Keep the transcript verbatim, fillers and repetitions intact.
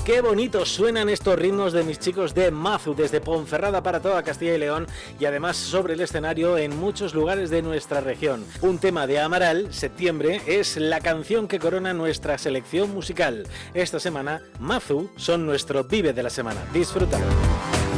Qué bonitos suenan estos ritmos de mis chicos de Mazu desde Ponferrada para toda Castilla y León y además sobre el escenario en muchos lugares de nuestra región. Un tema de Amaral, Septiembre, es la canción que corona nuestra selección musical. Esta semana, Mazu son nuestro Vive de la semana. Disfrútalo.